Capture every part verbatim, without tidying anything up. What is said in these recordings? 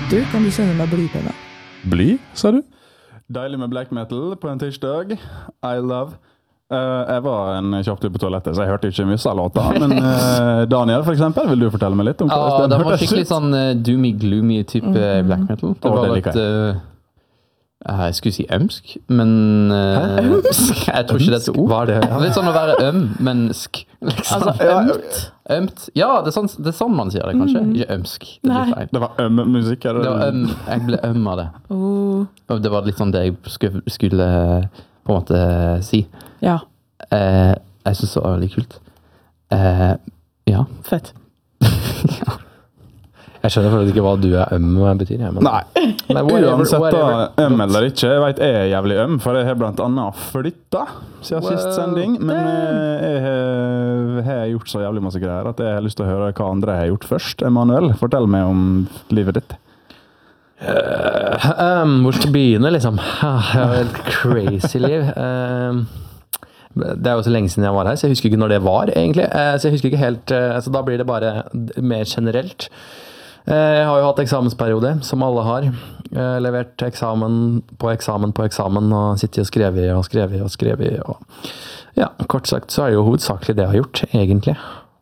Du, kan du sende meg blypenna? Bly, sa du? Deilig med black metal på en tirsdag. I love. Uh, jeg var en kjapt på toalettet, så jeg hørte ikke mye av låta. Men uh, Daniel, for eksempel, vil du fortelle meg litt om hva ja, det var skikkelig sånn uh, doomy-gloomy type mm. black metal. Det oh, var det litt... Uh, jeg skulle si ømsk, men uh, ømsk? Jeg tror ikke det er et ord. Hva er det? Ja. Litt sånn å være øm, men sk. Liksom. Altså, ømt? Ømt. Ja, det er, sånn, det er sånn man sier det, kanskje. Mm. Ikke ømsk. Det, Nei. Det var øm musikk, er det? Det var øm. Jeg ble øm av det. Oh. Og det var litt sånn det jeg skulle, skulle på en måte si. Ja. Uh, jeg synes det var veldig kult. Uh, ja. Fett. Ja. Jeg skjønner faktisk ikke hva du er øm betyr. Jeg, men... Nei, men uansett da, øm eller ikke, jeg vet jeg er jævlig øm, for jeg har blant annet flyttet siden well, sist sending, men jeg har, har gjort så jævlig masse greier at jeg har lyst til å høre hva andre har gjort først. Emanuel, fortell meg om livet ditt. Uh, um, hvor skal jeg begynne, liksom? Jeg har et crazy liv. Uh, det er jo så lenge siden jeg var her, så jeg husker ikke når det var, egentlig. Uh, så jeg husker ikke helt, uh, så da blir det bare mer generelt. Jeg har jo hatt eksamensperiode, som alle har. Jeg levert eksamen på eksamen på eksamen, og sittet og skrevet og skrevet og skrevet. Og ja, kort sagt så er det jo hovedsakelig det jeg har gjort, egentlig.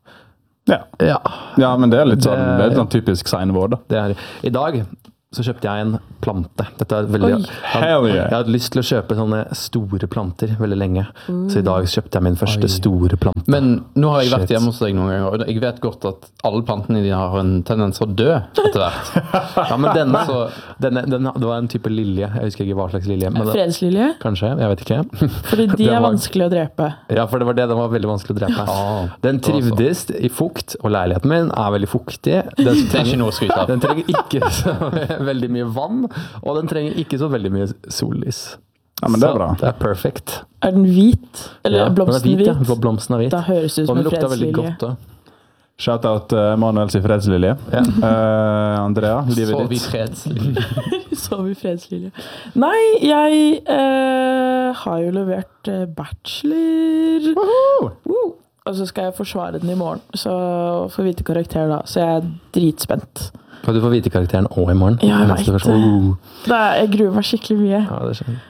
Ja, ja. ja men det er litt sånn, det er litt sånn typisk seinvår da. Det er, I dag så kjøpte jeg en plante. Dette er veldig... Oi, hell yeah. Jeg hadde lyst til å kjøpe sånne store planter veldig lenge. Mm. Så i dag kjøpte jeg min første Oi. store plante. Men nå har jeg vært hjemme hos deg noen ganger, og jeg vet godt at alle plantene de har en tendens å dø etter hvert. Ja, men denne, så, denne, denne, det var en type lilje. Jeg husker ikke hva slags lilje. Men det, fredslilje? Kanskje, jeg vet ikke. Fordi de er var, vanskelig å drepe. Ja, for det var det, den var veldig vanskelig å drepe. Ah, den trivdes i fukt, og leiligheten min er veldig fuktig. Den trenger ikke noe å skryte av. Den trenger ikke så veldig mye vann, og den trenger ikke så veldig mye sollys. Ja, men det er bra. Så det er perfekt. Er den hvit? Eller ja, blomsten hvit? Ja, blomsten er hvit. Da høres det ut som en fredslilje. Og den lukter veldig godt da. Shout out uh, Manuels i fredslilje. Ja. Uh, Andrea, livet Så ditt. vi fredslilje. Så vi fredslilje. Nei, jeg uh, har jo levert uh, bachelor. Woohoo! Woo! Og så skal jeg forsvare den i morgen, så får vite karakter da. Så jeg er dritspent. Kan du få vite karakteren også i morgen? Ja, jeg vet det. Oh. det er, jeg gruer meg skikkelig mye. Ja, det skjønner jeg.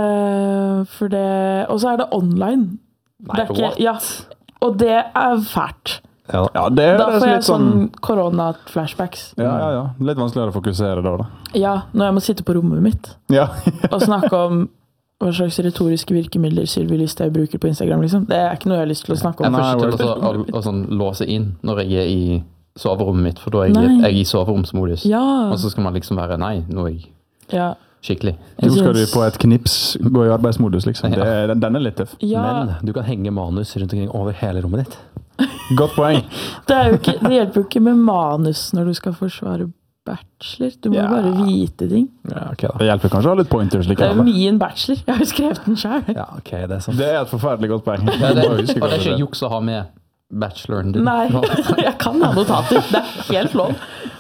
Uh, for det... Og så er det online. Nei, det er ikke, ja, og det er fælt. Ja, ja det er da får jeg litt sånn... sånn korona-flashbacks. Ja, ja, ja. Litt vanskeligere å fokusere da, da. Ja, når jeg må sitte på rommet mitt. Ja. og snakke om hva slags retoriske virkemidler Sylvi Listhaug bruker på Instagram, liksom. Det er ikke noe jeg har lyst til å snakke om. Jeg får ikke til å, å, å sånn, låse inn når jeg er i soverommet mitt, for da er jeg, jeg i soveromsmodus. Ja. Og så skal man liksom være, nei, nå er jeg ja. skikkelig. Nå skal du på et knips gå i arbeidsmodus, liksom. Det er, den er litt tøff. Ja. Men du kan henge manus rundt omkring over hele rommet ditt. Godt poeng. det, er jo ikke, det hjelper jo ikke med manus når du skal forsvare bachelor. Du må ja. bare vite ting. Ja, okay, da. Det hjelper kanskje å ha litt pointers like. Det er jo mye en bachelor. Jeg har jo skrevet den selv. Ja, ok, det er sant. Det er et forferdelig godt poeng. Ja, det, og det er ikke juks å ha med bacheloren din. Nei, jeg kan ha notater. Det er helt lov.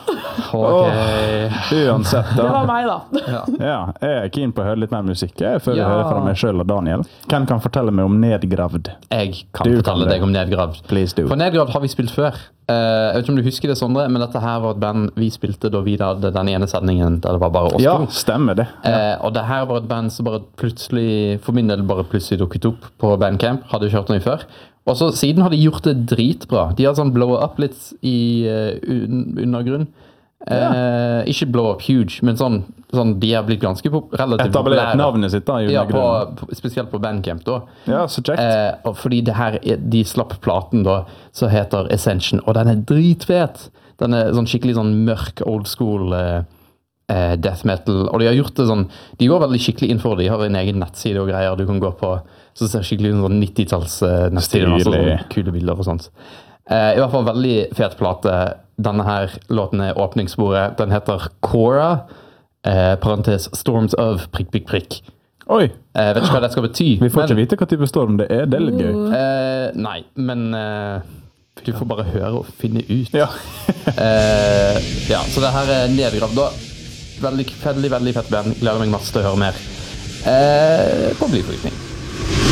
Okay. Oh, uansett da. Det var meg da. Ja. ja, jeg er keen på å høre litt mer musikk. Jeg føler ja. jeg hører fra meg selv og Daniel. Hvem kan fortelle meg om Nedgravd? Jeg kan du fortelle kan deg om Nedgravd. Please do. For Nedgravd har vi spilt før. Uh, jeg vet ikke om du husker det, Sondre, men dette her var et band vi spilte da vi hadde den ene sendingen der det var bare oss to. Ja, stemmer det. Ja. Uh, og det her var et band som bare plutselig, for min del bare plutselig dukket opp på Bandcamp. Hadde jo kjørt noe før. Og så siden har de gjort det dritbra. De har sånn blow up litt i uh, un undergrunn. Ja. Uh, ikke blow up huge, men sånn, sånn de har blitt ganske pop relativt etablert navnet sitt da i ja, på, på, spesielt på Bandcamp da. Ja, så kjekt. Uh, og fordi det her, de slapp platen da, så heter Ascension, og den er dritfet. Den er sånn skikkelig sånn mørk, old school uh, uh, death metal, og de har gjort det sånn, de går veldig skikkelig inn for det, de har en egen nettside og greier du kan gå på, så ser skikkelig sånn nitti-talls uh, nettside, og sånn kule bilder og sånt. Uh, I hvert fall veldig fet plate. Denne her låten er åpningssporet. Den heter Cora, uh, parentes Storms of prikk, prikk, prikk. Oi! Uh, vet ikke hva det skal bety. Vi får men, ikke vite hva type storm det er. Det er litt gøy. Uh, nei, men uh, du får bare høre og finne ut. Ja. uh, ja, så det her er Nedgravd da. Veldig, veldig, veldig fett band. Gleder meg masse til å høre mer. Uh, på Blyforgiftning.